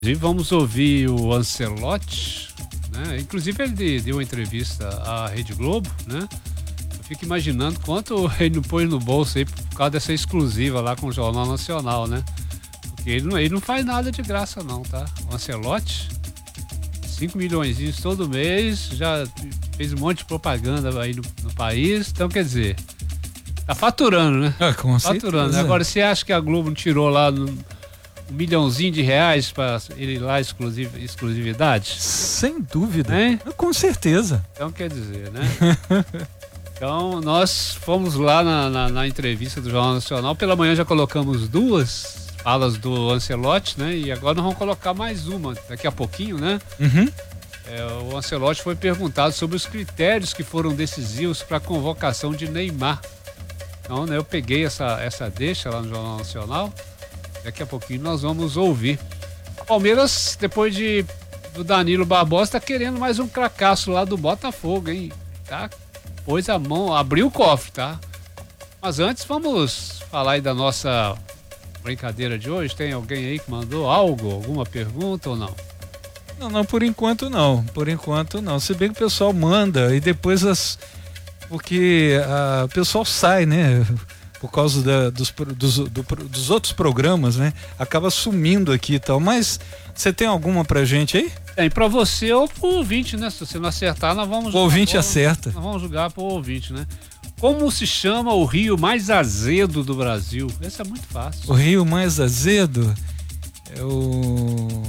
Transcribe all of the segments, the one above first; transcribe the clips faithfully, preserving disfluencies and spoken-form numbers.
E vamos ouvir o Ancelotti, né? Inclusive ele deu uma entrevista à Rede Globo, né? Eu fico imaginando quanto ele não põe no bolso aí por causa dessa exclusiva lá com o Jornal Nacional, né? Porque ele não, ele não faz nada de graça não, tá? O Ancelotti, cinco milhões todo mês, já fez um monte de propaganda aí no, no país, então quer dizer, tá faturando, né? Ah, com faturando. certeza. Agora, você acha que a Globo não tirou lá no, um milhãozinho de reais para ele lá exclusiv, exclusividade? Sem dúvida. Hein? Com certeza. Então quer dizer, né? Então nós fomos lá na, na, na entrevista do Jornal Nacional. Pela manhã já colocamos duas falas do Ancelotti, né? E agora nós vamos colocar mais uma daqui a pouquinho, né? Uhum. É, o Ancelotti foi perguntado sobre os critérios que foram decisivos para a convocação de Neymar. Então, né, eu peguei essa, essa deixa lá no Jornal Nacional. Daqui a pouquinho nós vamos ouvir. O Palmeiras, depois de do Danilo Barbosa, tá querendo mais um cracaço lá do Botafogo, hein? Tá? Pôs a mão, abriu o cofre, tá? Mas antes, vamos falar aí da nossa brincadeira de hoje. Tem alguém aí que mandou algo, alguma pergunta ou não? Não, não, por enquanto não. Por enquanto não. Se bem que o pessoal manda e depois as... Porque a, o pessoal sai, né? Por causa da, dos, dos, do, dos outros programas, né? Acaba sumindo aqui e tal. Mas você tem alguma pra gente aí? Tem pra você ou pro ouvinte, né? Se você não acertar, nós vamos... O ouvinte vamos, acerta. Nós vamos jogar pro ouvinte, né? Como se chama o rio mais azedo do Brasil? Esse é muito fácil. O rio mais azedo é o...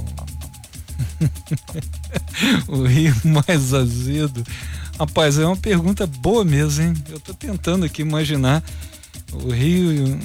o rio mais azedo. Rapaz, é uma pergunta boa mesmo, hein? Eu tô tentando aqui imaginar o rio,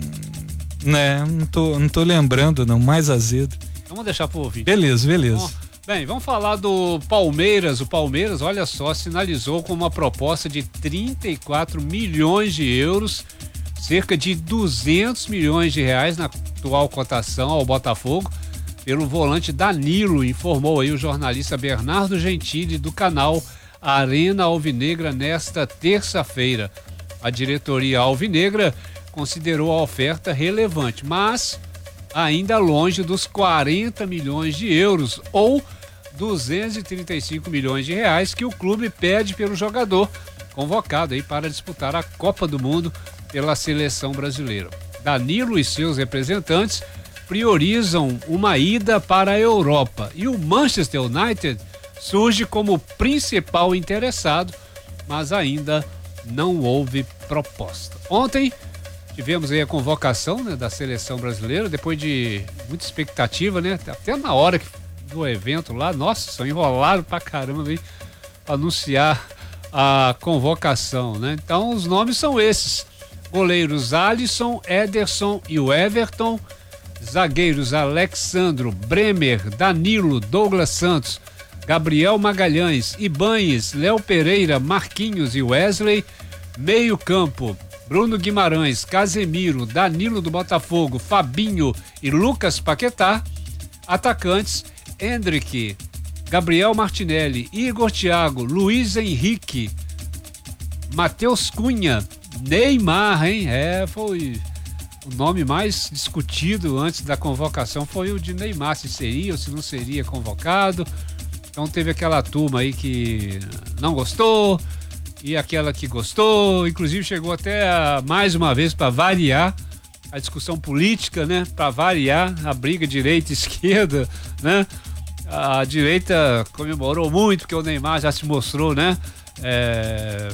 né? Não tô, não tô lembrando, não. Mais azedo. Vamos deixar pro ouvinte. Beleza, beleza. Bom, bem, vamos falar do Palmeiras. O Palmeiras, olha só, sinalizou com uma proposta de trinta e quatro milhões de euros, cerca de duzentos milhões de reais na atual cotação ao Botafogo, pelo volante Danilo, informou aí o jornalista Bernardo Gentili do canal Arena Alvinegra nesta terça-feira. A diretoria alvinegra considerou a oferta relevante, mas ainda longe dos quarenta milhões de euros ou duzentos e trinta e cinco milhões de reais que o clube pede pelo jogador convocado aí para disputar a Copa do Mundo pela seleção brasileira. Danilo e seus representantes priorizam uma ida para a Europa e o Manchester United surge como principal interessado, mas ainda não houve proposta. Ontem tivemos aí a convocação, né, da seleção brasileira, depois de muita expectativa, né? Até na hora do evento lá, nossa, só enrolaram pra caramba aí pra anunciar a convocação, né? Então os nomes são esses: goleiros Alisson, Ederson e o Everton, zagueiros Alexandro, Bremer, Danilo, Douglas Santos, Gabriel Magalhães, Ibañez, Léo Pereira, Marquinhos e Wesley. Meio campo, Bruno Guimarães, Casemiro, Danilo do Botafogo, Fabinho e Lucas Paquetá. Atacantes, Endrick, Gabriel Martinelli, Igor Thiago, Luiz Henrique, Matheus Cunha, Neymar, hein? É, foi o nome mais discutido antes da convocação, foi o de Neymar, se seria ou se não seria convocado. Então teve aquela turma aí que não gostou e aquela que gostou, inclusive chegou até a, mais uma vez para variar a discussão política, né? Para variar a briga direita e esquerda, né? A direita comemorou muito porque o Neymar já se mostrou, né? É,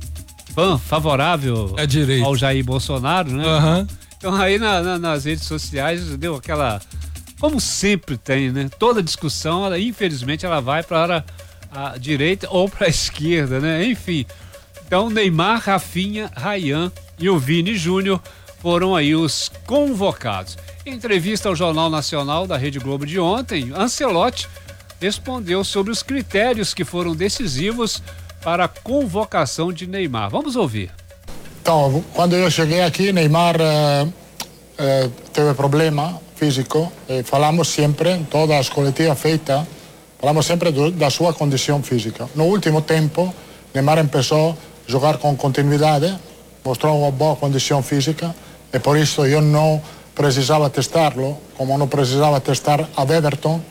fã favorável ao Jair Bolsonaro, né? Uhum. Então aí na, na, nas redes sociais deu aquela... Como sempre tem, né? Toda discussão, ela, infelizmente, ela vai para a direita ou para a esquerda, né? Enfim. Então, Neymar, Rafinha, Rayhan e o Vini Júnior foram aí os convocados. Em entrevista ao Jornal Nacional da Rede Globo de ontem, Ancelotti respondeu sobre os critérios que foram decisivos para a convocação de Neymar. Vamos ouvir. Então, quando eu cheguei aqui, Neymar uh, uh, teve problema físico, e falamos sempre, todas as coletivas feitas, falamos sempre do, da sua condição física. No último tempo, Neymar começou a jogar com continuidade, mostrou uma boa condição física, e por isso eu não precisava testarlo, como não precisava testar a Everton,